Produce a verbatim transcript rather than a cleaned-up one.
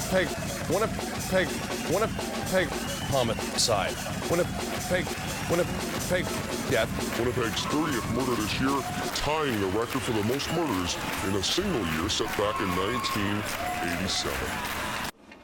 Winnipeg, Winnipeg, Winnipeg homicide. Winnipeg, Winnipeg death. Winnipeg's thirtieth murder this year, tying the record for the most murders in a single year set back in nineteen eighty-seven.